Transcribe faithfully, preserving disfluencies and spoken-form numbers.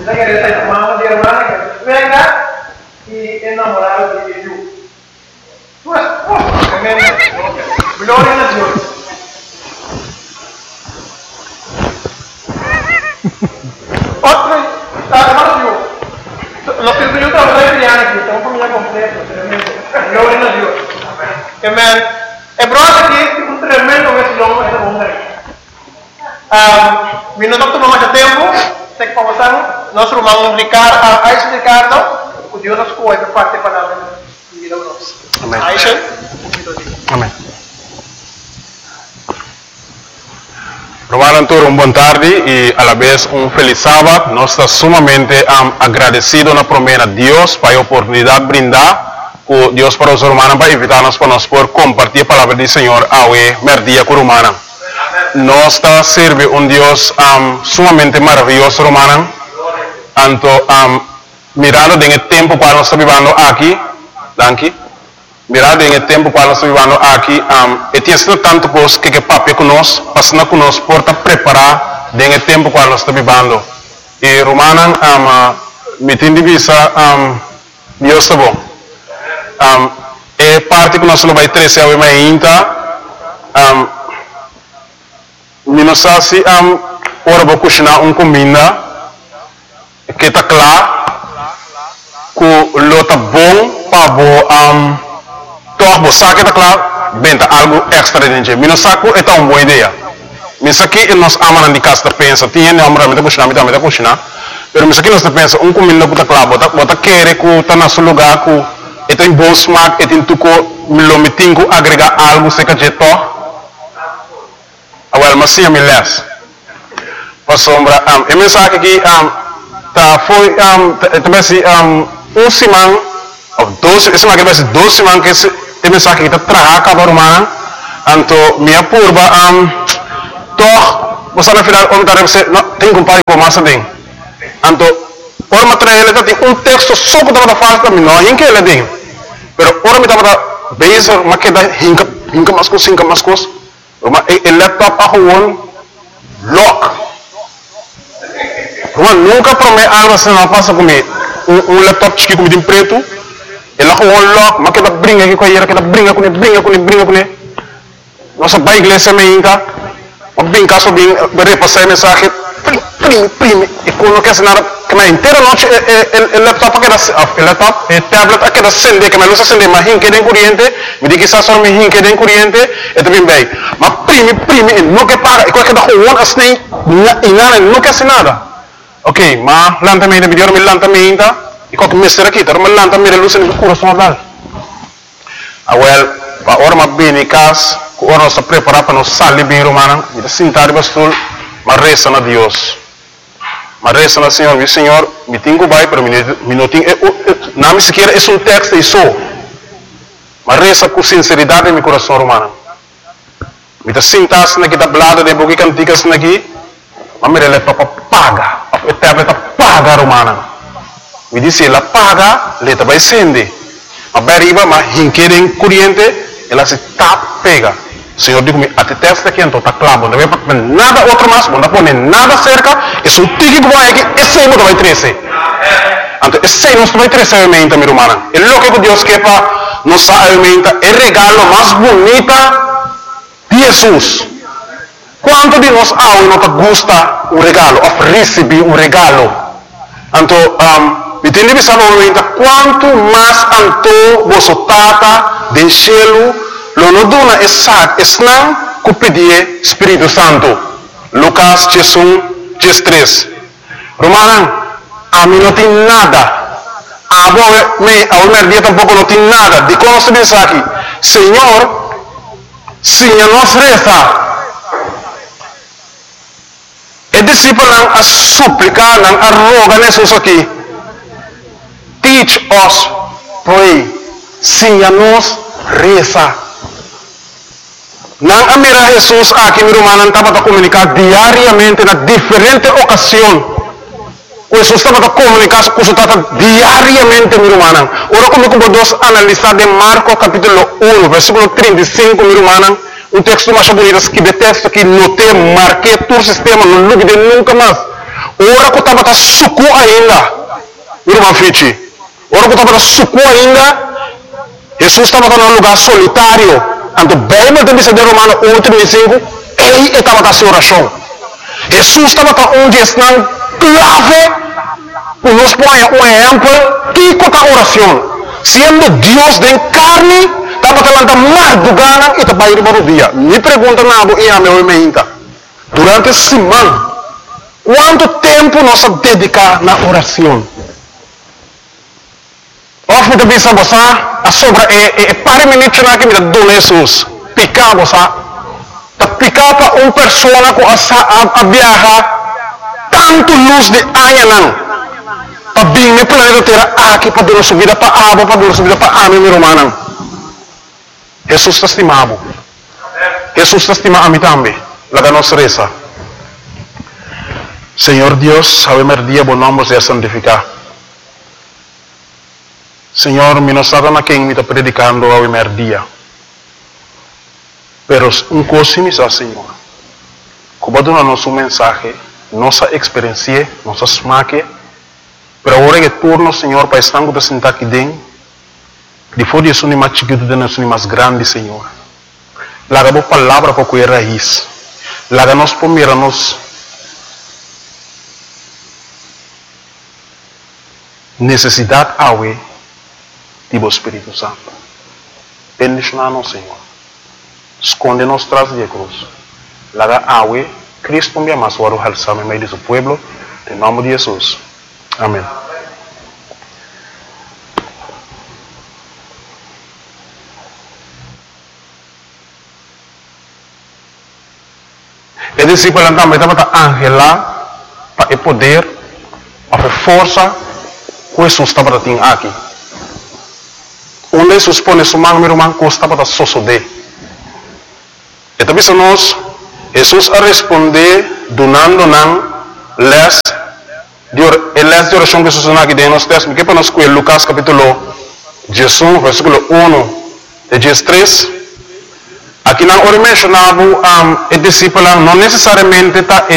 Esa que está mamá de hermana que venga y enamorado de Dios. Tu esposo, tremendo. Gloria a Dios. Otro, hermano Dios. Los que yo trabajo en aquí, estamos familia completa, tremendo. Gloria a Dios. Amén. El brother aqui é um tremendo vacilão essa mulher. Vino doctor mais tempo, sei que passamos, nosso irmão Ricardo, Aisha Ricardo, o Deus nos cuida para parte da palavra de vida nossa. Amém. Aisha. Amém. Romano Toro, uma boa tarde e a la vez um feliz sábado. Nós estamos sumamente um, agradecidos na promessa de Deus para a oportunidade brindar. O Deus para os romanos para invitar-nos para nós por compartilhar a palavra do Senhor ao merdia com romana. Nós está serve um Deus um, sumamente maravilhoso romana. Anto um, mirando em tempo qual nós estamos vivendo aqui, danke. Mirando em tempo qual nós estamos vivendo aqui, um, e tem sido tanto coisa que que papi conosco, passando conosco por te preparar em tempo qual nós estamos vivendo. E romana um, me tem de vista um, Deus está bom. Um, é parte que nós não vai trazer ao ainda. Um, não sei se um, ora vou cozinhar uma comida que está claro, que o está bom para um, toch você que está claro, benta algo extra dentro. Não sei que é uma boa ideia. Mas aqui nós amamos de casa pensa, tinha não amamos de cozinhar, de cozinhar. Mas aqui nós pensa uma comida que está claro, bota bota querer que está no seu lugar que e tem bom smaak, e tem tuco, lo metingo agregar algo se que jeto. Awal masih me les. Pasombra, um, e mensagem aqui, um, tá foi, um, também se um, um simão, ou dois, esse mais que vai ser dois simão que esse, e mensagem que tá traga cada romana, anto minha purba, um, toh, você na final, como tá você, não tem compare com massa tem, anto ora material ele tem um texto só que estava falando também não em que ele tem, pero ora me estava base mas que dá hinca hinca mais coisa hinca mais coisa, mas ele laptop a gewoon lock, mas nunca promete algo assim não passa comigo, um, um laptop chique como de preto, ele a gewoon lock, mas que dá brinca que coisa que dá brinca com ele brinca com ele brinca com ele, nossa bike igreja me hinca, mas bem caso bem repassar mensagem prime prime e quando quer nada que na inteira noite el laptop que el laptop el tablet que da acende que me luz acende mas hinque den corriente me diz que está só me hinque den corriente e também bem mas prime prime não que paga e qualquer da gewoon assim e nada não quer nada ok mas lentamente me deu me lentamente e qualquer mestre aqui tá me lentamente luz no coração dal a well para hora mas bem em casa hora nós está preparado para nós sair bem romana e sentar de bastul mas reza na Deus. Mas reza na Senhor, meu Senhor, me tenho vai para mim, não tenho, não me sequer é um texto e só. Mas reza com sinceridade em meu coração romano. Me dá sintas na que dá blada de boca cantigas na aqui, mas me dá para paga, a tableta paga romana. Me disse ela paga, ela vai acender. Mas beriba, mas hinquerem corriente, ela se tap pega. Senhor digo-me, até testa aqui então está claro, não vai para nada outro mais, não pode nada cerca, é só um tique que vai aqui, esse aí não vai trazer. Então, esse aí não vai trazer a alimenta, minha irmã. É o que Deus quer para nos alimenta, é o regalo mais bonito de Jesus. Quanto de nós há não te gusta um regalo, ou receber um regalo? Então, um, entende que quanto mais anto você tata do cielo, lo no duna é sac, é snang, que pedir Espírito Santo. Lucas dez, três. Romana, a mim não tem nada. A me, a mulher dia tampouco não tem nada. De como se diz aqui, Senhor, Senhor nos reza. E discípulo não a suplicar, não a roga nesses aqui. Teach us, pray. Senhor nos reza. Não a mira Jesus aqui, meu irmão, estava a comunicar diariamente na diferente ocasião. O Jesus estava a comunicar com o Tata diariamente, meu irmão. Ora, como podemos analisar de Marcos capítulo um, versículo trinta e cinco, meu irmão, um texto mais bonito, que de texto que notei, marquei todo o sistema, não lube de nunca mais. ora que estava a suco ainda, irmão Fichi, ora que estava a suco ainda, Jesus estava num lugar solitário. Anto bem, mas tem de Romano um, trinta e cinco, ele estava a sua oração. Jesus estava onde está clave, para nos pôr um exemplo, que é a oração. Sendo Deus de carne, estava falando mais do gana e estava indo para o dia. Me pergunta nada e a meu meinta. Durante a semana, quanto tempo nós dedicamos na oração? Of moet bisa bosa, a sobra e e pare minutos na que me dá Jesus. Picar bosa, ta picar para uma pessoa com asa a, a viajar tanto luz de aia não. Pa bing me planeta terra aqui para dar subida para abo para dar subida para ame mi romana. Jesus está estimado. Jesus está estimado a mim também. Laga nos reza. Senhor Deus, sabemos dia bom nome seja santificado. Senhor, mi non stava ma che mi sta predicando a merdia. Pero un cosa mi sa, Senhor. Como dona nosso mensaje, nossa experiência, nossa smaque, pero ora che turno, Senhor, para estar com sentar aqui dentro, de fora de suni mais chiquito de nós mais grande, Senhor. Laga bo palavra para cuidar raiz. Laga nos pomira nos necessidade awe tipo Espírito Santo. Bendicionar-nos, Senhor. Esconde-nos tras de cruz. Laga awe, Cristo me ama suaro halsame meio de seu pueblo. Em nome de Jesus. Amém. E discípulo também estava angela para poder, para força, que Jesus estava tendo aqui. Onde Jesus põe sua mão, meu irmão, custa para sosode. E também se nós, Jesus a responder, donando não, les, de les de oração que Jesus não aqui dentro, nós temos que para nós com Lucas capítulo dezesseis, versículo um, de dezesseis. Aqui não ora mencionado, um, o discípulo não necessariamente está